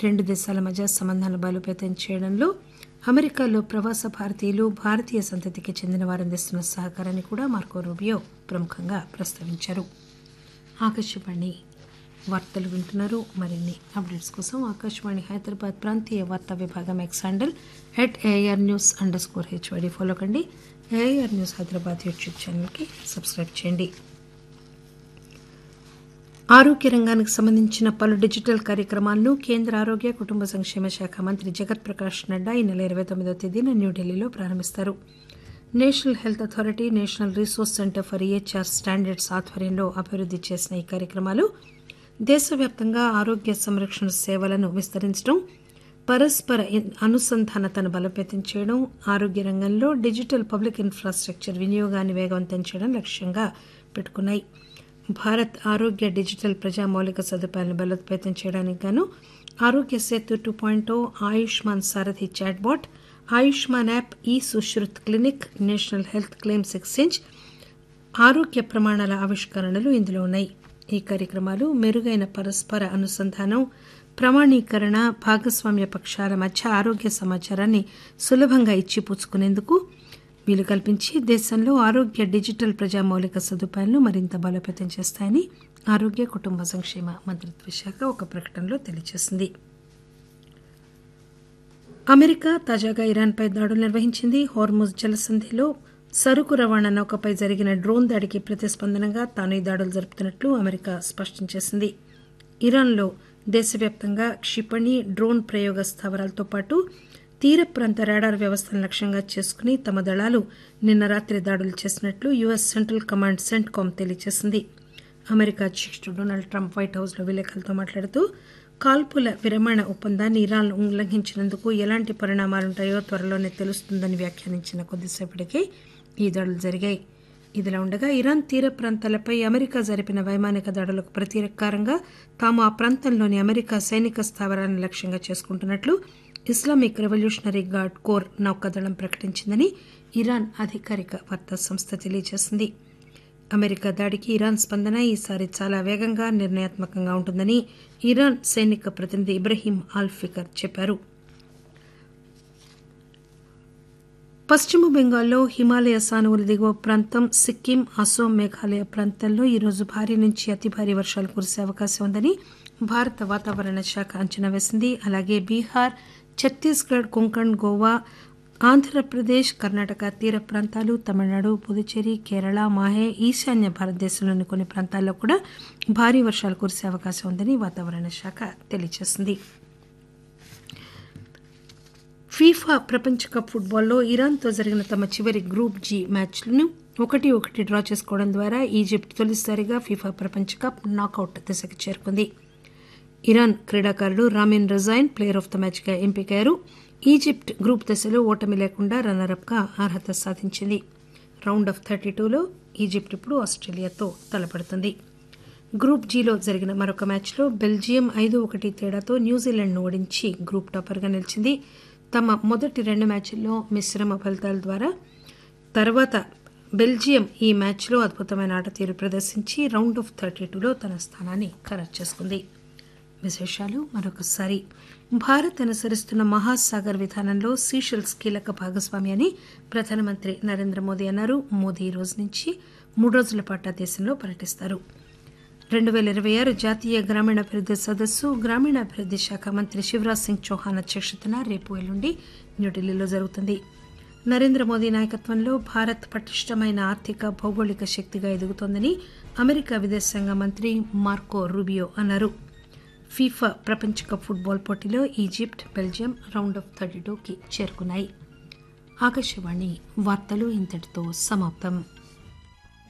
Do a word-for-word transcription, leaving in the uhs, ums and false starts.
రెండు దేశాల మధ్య సంబంధాలను బలోపేతం చేయడంలో అమెరికాలో ప్రవాస భారతీయులు భారతీయ సంతతికి చెందిన వారు అందిస్తున్న సహకారాన్ని కూడా మార్కో రూబియో ప్రముఖంగా ప్రస్తావించారు. ఆకాశవాణి వార్తలు వింటున్నారు. మరిన్ని అప్డేట్స్ కోసం ఆకాశవాణి హైదరాబాద్ ప్రాంతీయ వార్తా విభాగం X handle at AIR news under score HYD follow కండి. ఏఐఆర్ న్యూస్ హైదరాబాద్ యూట్యూబ్ ఛానల్కి సబ్స్క్రైబ్ చేయండి. ఆరోగ్య రంగానికి సంబంధించిన పలు డిజిటల్ కార్యక్రమాలను కేంద్ర ఆరోగ్య కుటుంబ సంక్షేమ శాఖ మంత్రి జగత్ ప్రకాష్ నడ్డా ఈ నెల ఇరవై తొమ్మిదవ తేదీన న్యూఢిల్లీలో ప్రారంభిస్తారు. National health authority, national resource centre for EHR standards ఆధ్వర్యంలో అభివృద్ది చేసిన ఈ కార్యక్రమాలు దేశవ్యాప్తంగా ఆరోగ్య సంరక్షణ సేవలను విస్తరించడం, పరస్పర అనుసంధానతను బలోపేతం చేయడం, ఆరోగ్య రంగంలో డిజిటల్ పబ్లిక్ ఇన్ఫ్రాస్ట్రక్చర్ వినియోగాన్ని వేగవంతం చేయడం లక్ష్యంగా పెట్టుకున్నాయి. భారత్ ఆరోగ్య డిజిటల్ ప్రజా మౌలిక సదుపాయాలను బలోపేతం చేయడానికి గాను ఆరోగ్య సేతు టూ పాయింట్ ఆయుష్మాన్ సారథి చాట్బాట్, ఆయుష్మాన్ యాప్, ఈ Sushrut clinic, national health claims exchange, ఆరోగ్య ప్రమాణాల ఆవిష్కరణలు ఇందులో ఉన్నాయి. ఈ కార్యక్రమాలు మెరుగైన పరస్పర అనుసంధానం, ప్రమాణీకరణ, భాగస్వామ్య పక్షాల మధ్య ఆరోగ్య సమాచారాన్ని సులభంగా ఇచ్చిపుచ్చుకునేందుకు వీలు కల్పించి దేశంలో ఆరోగ్య డిజిటల్ ప్రజా మౌలిక సదుపాయాలను మరింత బలోపేతం చేస్తాయని ఆరోగ్య కుటుంబ సంక్షేమ మంత్రిత్వ శాఖ ఒక ప్రకటనలో తెలియజేసింది. అమెరికా తాజాగా ఇరాన్పై దాడులు నిర్వహించింది. హోర్ముజ్ జలసంధిలో సరుకు రవాణా నౌకపై జరిగిన డ్రోన్ దాడికి ప్రతిస్పందనగా తాను ఈ దాడులు జరుపుతున్నట్లు అమెరికా స్పష్టం చేసింది. ఇరాన్లో దేశవ్యాప్తంగా క్షిపణి, డ్రోన్ ప్రయోగ స్థావరాలతో పాటు తీర ప్రాంత రాడార్ వ్యవస్థను లక్ష్యంగా చేసుకుని తమ దళాలు నిన్న రాత్రి దాడులు చేసినట్లు యుఎస్ సెంట్రల్ కమాండ్ సెంట్కామ్ తెలియజేసింది. అమెరికా అధ్యక్షుడు డొనాల్డ్ ట్రంప్ వైట్ హౌస్లో విలేకరులతో మాట్లాడుతూ కాల్పుల విరమణ ఒప్పందాన్ని ఇరాన్ ఉల్లంఘించినందుకు ఎలాంటి పరిణామాలుంటాయో త్వరలోనే తెలుస్తుందని వ్యాఖ్యానించిన కొద్దిసేపటికే ఈ దాడులు జరిగాయి. ఇదిలా ఉండగా ఇరాన్ తీర ప్రాంతాలపై అమెరికా జరిపిన వైమానిక దాడులకు ప్రతీకారంగా తాము ఆ ప్రాంతంలోని అమెరికా సైనిక స్థావరాలను లక్ష్యంగా చేసుకుంటున్నట్లు ఇస్లామిక్ రెవల్యూషనరీ గార్డ్ కోర్ నౌకాదళం ప్రకటించిందని ఇరాన్ అధికారిక వార్తా సంస్థ తెలియజేసింది. అమెరికా దాడికి ఇరాన్ స్పందన ఈసారి చాలా వేగంగా, నిర్ణయాత్మకంగా ఉంటుందని ఇరాన్ సైనిక ప్రతినిధి ఇబ్రహీం ఆల్ఫికర్ చెప్పారు. పశ్చిమ బెంగాల్లో హిమాలయ సానువుల దిగువ ప్రాంతం, సిక్కిం, అసోం, మేఘాలయ ప్రాంతాల్లో ఈరోజు భారీ నుంచి అతి భారీ వర్షాలు కురిసే అవకాశం ఉందని భారత వాతావరణ శాఖ అంచనా వేసింది. అలాగే బీహార్, ఛత్తీస్గఢ్, కొంకణ్, గోవా, ఆంధ్రప్రదేశ్, కర్ణాటక తీర ప్రాంతాలు, తమిళనాడు, పుదుచ్చేరి, కేరళ, మాహే, ఈశాన్య భారతదేశంలోని కొన్ని ప్రాంతాల్లో కూడా భారీ వర్షాలు కురిసే అవకాశం ఉందని వాతావరణ శాఖ తెలియజేసింది. ఫీఫా ప్రపంచ కప్ ఫుట్బాల్లో ఇరాన్తో జరిగిన తమ చివరి గ్రూప్ జీ మ్యాచ్లను ఒకటి ఒకటి డ్రా చేసుకోవడం ద్వారా ఈజిప్ట్ తొలిసారిగా ఫీఫా ప్రపంచ కప్ నాకౌట్ దశకు చేరుకుంది. ఇరాన్ క్రీడాకారుడు రామిన్ రజైన్ ప్లేయర్ ఆఫ్ ద మ్యాచ్గా ఎంపికయ్యారు. ఈజిప్ట్ గ్రూప్ దశలో ఓటమి లేకుండా రన్నరప్గా అర్హత సాధించింది. రౌండ్ ఆఫ్ థర్టీ టూలో ఈజిప్ట్ ఇప్పుడు ఆస్ట్రేలియాతో తలపడుతుంది. గ్రూప్ జీలో జరిగిన మరొక మ్యాచ్లో బెల్జియం ఐదు ఒకటి తేడాతో న్యూజిలాండ్ను ఓడించి గ్రూప్ టాపర్గా నిలిచింది. తమ మొదటి రెండు మ్యాచ్ల్లో మిశ్రమ ఫలితాల ద్వారా తర్వాత బెల్జియం ఈ మ్యాచ్లో అద్భుతమైన ఆట తీరు ప్రదర్శించి రౌండ్ ఆఫ్ థర్టీ టూలో తన స్థానాన్ని ఖరారు చేసుకుంది. విశేషాలు మరొకసారి. భారత్ అనుసరిస్తున్న మహాసాగర్ విధానంలో సీషెల్స్ కీలక భాగస్వామి అని ప్రధానమంత్రి నరేంద్ర మోదీ అన్నారు. మోదీ ఈ రోజు నుంచి మూడు రోజుల పాటు ఆ దేశంలో పర్యటిస్తారు. రెండు పేల ఇరవై ఆరు జాతీయ గ్రామీణాభివృద్ది సదస్సు గ్రామీణాభివృద్ది శాఖ మంత్రి శివరాజ్ సింగ్ చౌహాన్ అధ్యక్షతన రేపు ఎల్లుండి న్యూఢిల్లీలో జరుగుతుంది. నరేంద్ర మోదీ నాయకత్వంలో భారత్ పటిష్టమైన ఆర్థిక, భౌగోళిక శక్తిగా ఎదుగుతోందని అమెరికా విదేశాంగ మంత్రి మార్కో రూబియో అన్నారు. ఫీఫా ప్రపంచ కప్ ఫుట్బాల్ పోటీలో Egypt, Belgium round of thirty టూకి చేరుకున్నాయి. ఆకాశవాణి వార్తలు ఇంతటితో సమాప్తం.